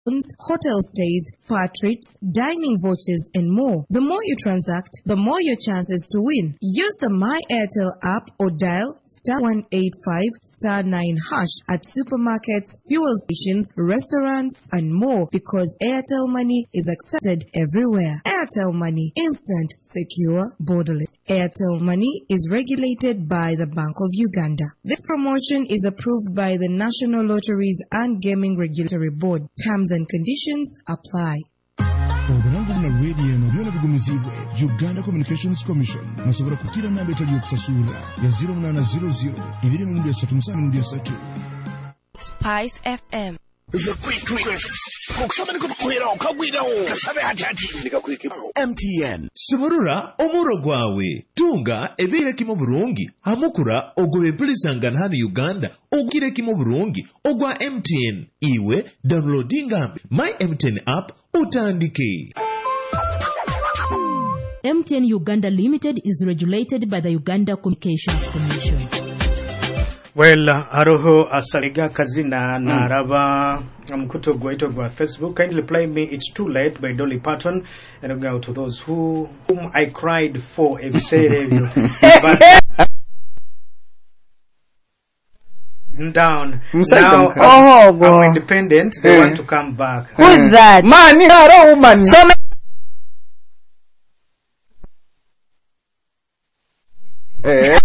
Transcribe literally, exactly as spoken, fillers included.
hotel stays, spa treats, dining vouchers, and more. The more you transact, the more your chances to win. Use the My Airtel app or dial star one eight five star nine hash at supermarkets, fuel stations, restaurants, and more because Airtel Money is accepted everywhere. Airtel Money, instant, secure, borderless. Airtel Money is regulated by the Bank of Uganda. This promotion is approved by the National Lotteries and Gaming Regulatory Board. Terms and conditions apply. Oburangu na radio no byona bigumizibwe Uganda Communications Commission musobora kukira namba etali okusasula ya zero nine zero zero two nine three seven three three. Spice F M. M T N Suburura omuro gwawe tunga ebire kimo burungi hamukura ogobe pulisanga hano Uganda ogire kimo burungi ogwa M T N iwe downloadinga My M T N app utandike. M T N Uganda Limited is regulated by the Uganda Communications Commission. Well, aroho asaliga kazina na mm. raba mkuto gwaito gwa Facebook. Kindly play me It's Too Late by Dolly Parton. And I go to those who whom I cried for a review. But down now oh, I'm, I'm independent. They mm. want to come back. Who is mm. that? Man, you woman. So eh.